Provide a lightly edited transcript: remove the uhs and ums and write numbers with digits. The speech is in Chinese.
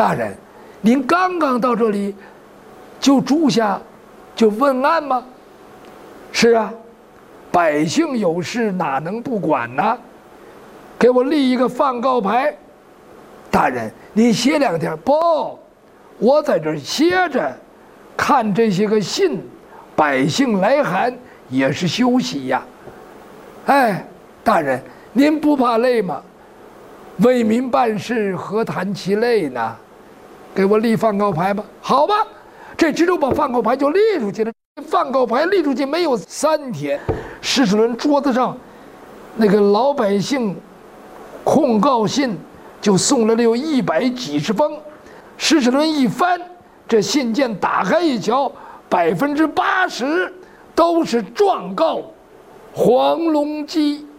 大人，您刚刚到这里，就住下，就问安吗？是啊，百姓有事哪能不管呢？给我立一个放告牌。大人，你歇2天。不，我在这儿歇着，看这些个信，百姓来函也是休息呀。哎，大人，您不怕累吗？为民办事，何谈其累呢？给我立放告牌吧。好吧，这支州把放告牌就立出去了。放告牌立出去没有3天，施世纶桌子上那个老百姓控告信就送了有100几十封。施世纶一翻，这信件打开一瞧，80%都是状告黄龙基。